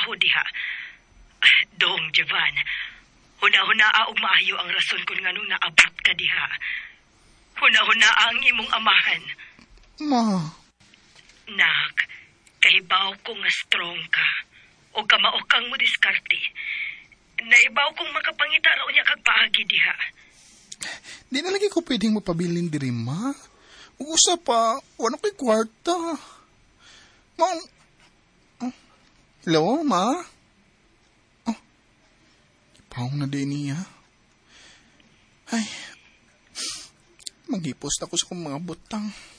trabaho diha. Dong, Javan. Huna-hunaa og maayo ang rason kung nganong naabot ka diha. Huna-hunaa ang imong amahan. Ma. Nak, kahibaw ko nga strong ka. O kamao kang mo diskarte. Naibaw kong makapangita raw niya kag paagi diha. Di na lagi ko pwedeng mapabilin diri, ma. Usa pa, wala ko'y kwarta. Ma, hello, ma? Ipaong na din niya. Ay, maghipos na ko sa kong mga butang.